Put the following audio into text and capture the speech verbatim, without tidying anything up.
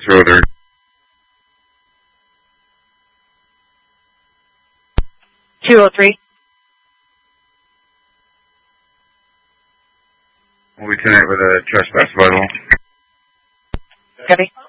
Schroeder. two oh three. Will we connect with a trespass vital? Copy.